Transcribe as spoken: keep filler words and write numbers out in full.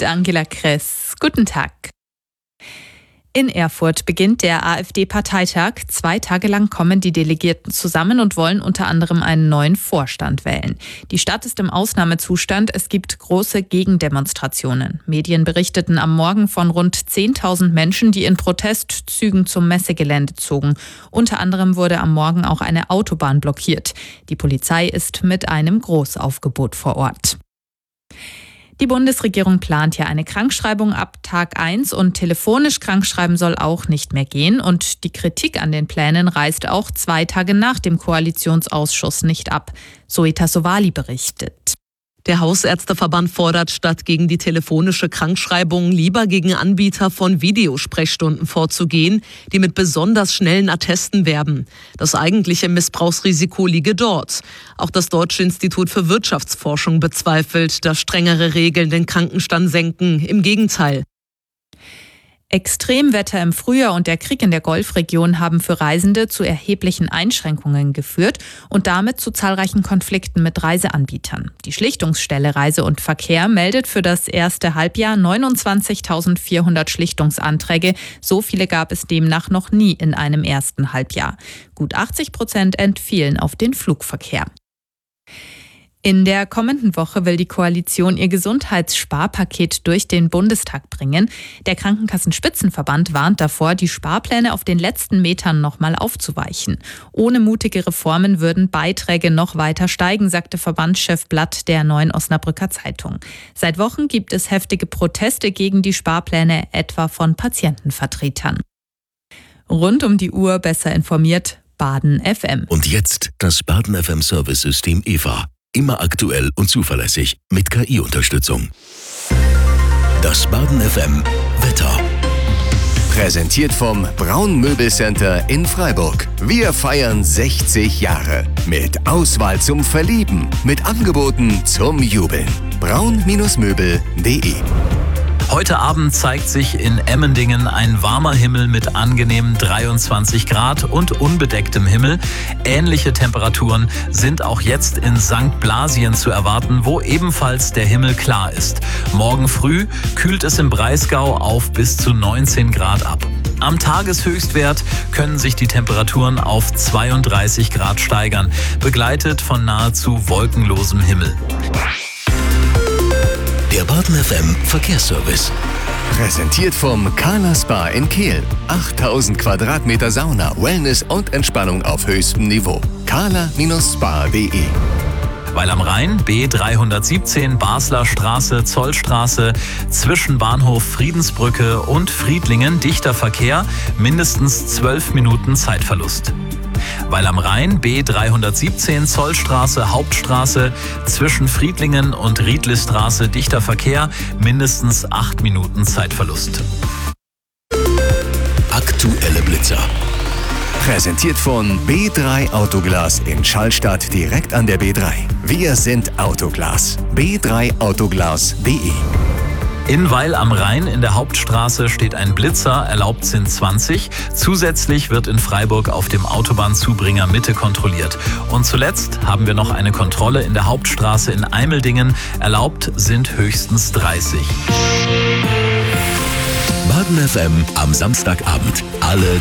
mit Angela Kress. Guten Tag. In Erfurt beginnt der AfD-Parteitag. Zwei Tage lang kommen die Delegierten zusammen und wollen unter anderem einen neuen Vorstand wählen. Die Stadt ist im Ausnahmezustand. Es gibt große Gegendemonstrationen. Medien berichteten am Morgen von rund zehntausend Menschen, die in Protestzügen zum Messegelände zogen. Unter anderem wurde am Morgen auch eine Autobahn blockiert. Die Polizei ist mit einem Großaufgebot vor Ort. Die Bundesregierung plant ja eine Krankschreibung ab Tag eins und telefonisch krankschreiben soll auch nicht mehr gehen. Und die Kritik an den Plänen reißt auch zwei Tage nach dem Koalitionsausschuss nicht ab. Zoe Tassovali berichtet. Der Hausärzteverband fordert, statt gegen die telefonische Krankschreibung lieber gegen Anbieter von Videosprechstunden vorzugehen, die mit besonders schnellen Attesten werben. Das eigentliche Missbrauchsrisiko liege dort. Auch das Deutsche Institut für Wirtschaftsforschung bezweifelt, dass strengere Regeln den Krankenstand senken. Im Gegenteil. Extremwetter im Frühjahr und der Krieg in der Golfregion haben für Reisende zu erheblichen Einschränkungen geführt und damit zu zahlreichen Konflikten mit Reiseanbietern. Die Schlichtungsstelle Reise und Verkehr meldet für das erste Halbjahr neunundzwanzigtausendvierhundert Schlichtungsanträge. So viele gab es demnach noch nie in einem ersten Halbjahr. Gut achtzig Prozent entfielen auf den Flugverkehr. In der kommenden Woche will die Koalition ihr Gesundheitssparpaket durch den Bundestag bringen. Der Krankenkassenspitzenverband warnt davor, die Sparpläne auf den letzten Metern nochmal aufzuweichen. Ohne mutige Reformen würden Beiträge noch weiter steigen, sagte Verbandschef Blatt der Neuen Osnabrücker Zeitung. Seit Wochen gibt es heftige Proteste gegen die Sparpläne, etwa von Patientenvertretern. Rund um die Uhr besser informiert, Baden F M. Und jetzt das Baden F M Service-System E V A. Immer aktuell und zuverlässig mit K I-Unterstützung. Das Baden F M Wetter. Präsentiert vom Braun Möbelcenter in Freiburg. Wir feiern sechzig Jahre. Mit Auswahl zum Verlieben. Mit Angeboten zum Jubeln. braun Möbel punkt de. Heute Abend zeigt sich in Emmendingen ein warmer Himmel mit angenehmen dreiundzwanzig Grad und unbedecktem Himmel. Ähnliche Temperaturen sind auch jetzt in Sankt Blasien zu erwarten, wo ebenfalls der Himmel klar ist. Morgen früh kühlt es im Breisgau auf bis zu neunzehn Grad ab. Am Tageshöchstwert können sich die Temperaturen auf zweiunddreißig Grad steigern, begleitet von nahezu wolkenlosem Himmel. Der Baden F M Verkehrsservice. Präsentiert vom Kala Spa in Kehl. achttausend Quadratmeter Sauna, Wellness und Entspannung auf höchstem Niveau. kala Spa punkt de. Weil am Rhein B dreihundertsiebzehn Basler Straße, Zollstraße, zwischen Bahnhof Friedensbrücke und Friedlingen dichter Verkehr, mindestens zwölf Minuten Zeitverlust. Weil am Rhein B dreihundertsiebzehn Zollstraße, Hauptstraße, zwischen Friedlingen und Riedlisstraße dichter Verkehr, mindestens acht Minuten Zeitverlust. Aktuelle Blitzer. Präsentiert von B drei Autoglas in Schallstadt direkt an der B drei. Wir sind Autoglas. b drei autoglas punkt de. In Weil am Rhein in der Hauptstraße steht ein Blitzer, erlaubt sind zwanzig. Zusätzlich wird in Freiburg auf dem Autobahnzubringer Mitte kontrolliert. Und zuletzt haben wir noch eine Kontrolle in der Hauptstraße in Eimeldingen, erlaubt sind höchstens dreißig. Baden F M am Samstagabend. Alle